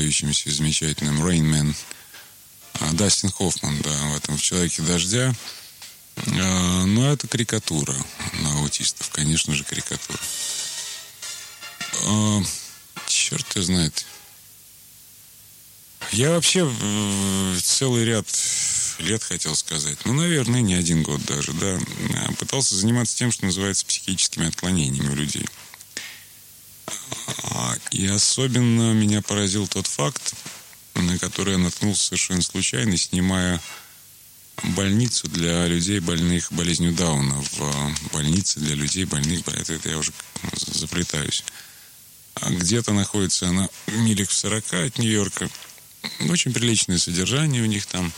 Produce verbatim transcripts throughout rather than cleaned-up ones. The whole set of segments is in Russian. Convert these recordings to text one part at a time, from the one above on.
выдающимся и замечательным Rain Man. Дастин Хоффман, да, в этом «В человеке дождя». Но это карикатура на аутистов, конечно же, карикатура. Черт его знает. Я вообще целый ряд лет, хотел сказать, ну, наверное, не один год даже, да, пытался заниматься тем, что называется психическими отклонениями у людей. И особенно меня поразил тот факт, на который я наткнулся совершенно случайно, снимая больницу для людей, больных болезнью Дауна, в больнице для людей, больных, это, это я уже заплетаюсь. Где-то находится она в милях в сорока от Нью-Йорка. Очень приличное содержание у них там.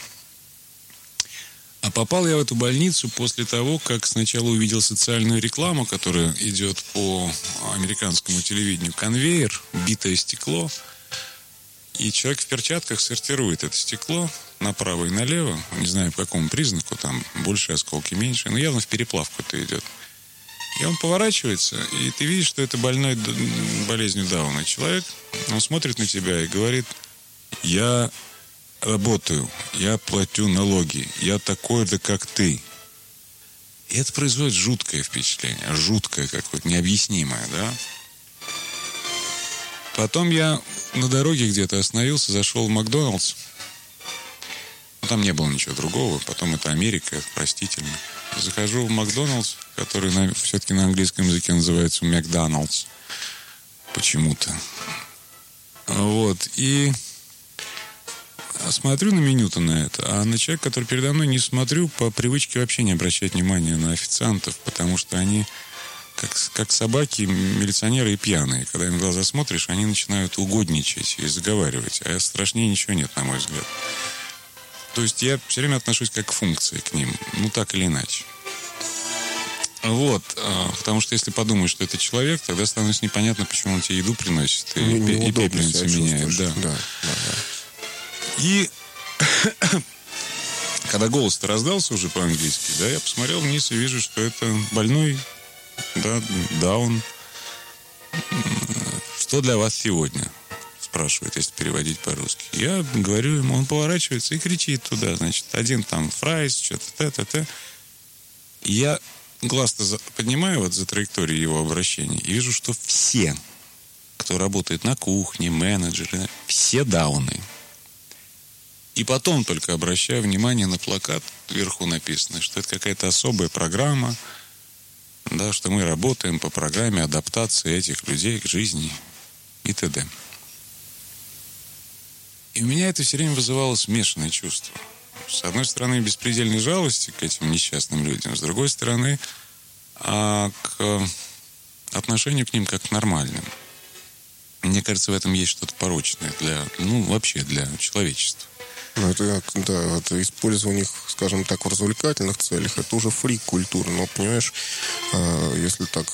А попал я в эту больницу после того, как сначала увидел социальную рекламу, которая идет по американскому телевидению. Конвейер, битое стекло. И человек в перчатках сортирует это стекло направо и налево. Не знаю, по какому признаку. Там больше осколки, меньше. Но явно в переплавку это идет. И он поворачивается, и ты видишь, что это больной болезнью Дауна человек. Он смотрит на тебя и говорит: я работаю, я платю налоги, я такой же, как ты. И это производит жуткое впечатление, жуткое какое-то, необъяснимое, да? Потом я на дороге где-то остановился, зашел в Макдоналдс. Ну, там не было ничего другого, потом это Америка, это простительно. Захожу в Макдоналдс, который на, все-таки на английском языке называется Макдоналдс. Почему-то. Вот. И смотрю на меню-то на это, а на человека, который передо мной, не смотрю по привычке вообще не обращать внимания на официантов, потому что они как, как собаки, милиционеры и пьяные. Когда им в глаза смотришь, они начинают угодничать и заговаривать. А страшнее ничего нет, на мой взгляд. То есть я все время отношусь как к функции к ним. Ну, так или иначе. Вот. Потому что если подумаешь, что это человек, тогда становится непонятно, почему он тебе еду приносит и, и пепельницу меняет. Да. Да, да, да. И когда голос-то раздался уже по-английски, да, я посмотрел вниз и вижу, что это больной, да, Даун. Что для вас сегодня? Спрашивает, если переводить по-русски. Я говорю ему, он поворачивается и кричит туда, значит, один там фрайс, что-то, т-т-т. Я глаз-то за... поднимаю вот за траекторией его обращения и вижу, что все, кто работает на кухне, менеджеры, все дауны. И потом только обращаю внимание на плакат, вверху написано, что это какая-то особая программа, да, что мы работаем по программе адаптации этих людей к жизни и т.д. И у меня это все время вызывало смешанное чувство. С одной стороны, беспредельной жалости к этим несчастным людям, с другой стороны, а к отношению к ним как к нормальным. Мне кажется, в этом есть что-то порочное для, ну, вообще для человечества. Ну, это, да, это использование их, скажем так, в развлекательных целях, это уже фрик-культура. Но, понимаешь, если так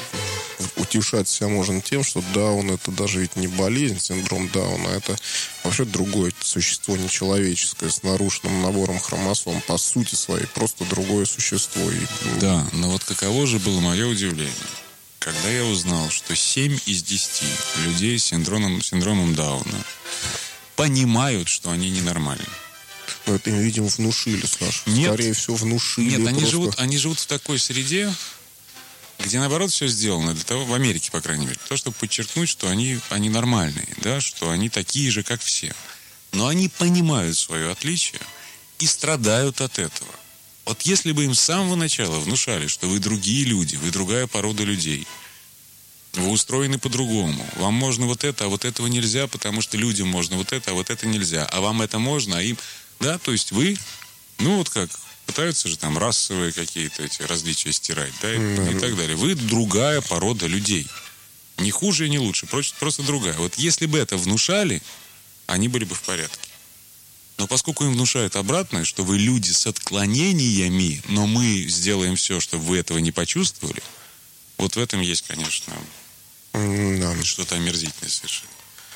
утешать себя можно тем, что Даун — это даже ведь не болезнь, синдром Дауна, это вообще другое существо нечеловеческое, с нарушенным набором хромосом, по сути своей, просто другое существо. И... Да, но вот каково же было мое удивление, когда я узнал, что семь из десяти людей с синдромом, синдромом Дауна понимают, что они ненормальны. Но это им, видимо, внушили, Саша. Нет. Скорее всего, внушили. Нет, они, просто... живут, они живут в такой среде, где, наоборот, все сделано для того, в Америке, по крайней мере, для того, чтобы подчеркнуть, что они, они нормальные, да, что они такие же, как все. Но они понимают свое отличие и страдают от этого. Вот если бы им с самого начала внушали, что вы другие люди, вы другая порода людей, вы устроены по-другому. Вам можно вот это, а вот этого нельзя, потому что людям можно вот это, а вот это нельзя. А вам это можно, а им... Да, то есть вы, ну вот как, пытаются же там расовые какие-то эти различия стирать, да, и, mm-hmm. и так далее. Вы другая порода людей. Не хуже и не лучше, просто, просто другая. Вот если бы это внушали, они были бы в порядке. Но поскольку им внушают обратное, что вы люди с отклонениями, но мы сделаем все, чтобы вы этого не почувствовали, вот в этом есть, конечно... Да. Что-то омерзительное совершенно.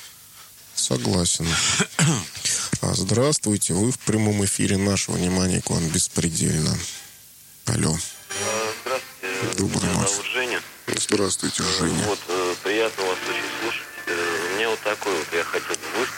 Согласен. Здравствуйте, вы в прямом эфире. Наше внимание к вам беспредельно. Алло. Здравствуйте. Добрый Меня ночь. зовут Женя. Здравствуйте, Женя. Вот, приятно вас очень слушать. У меня вот такой вот, я хотел бы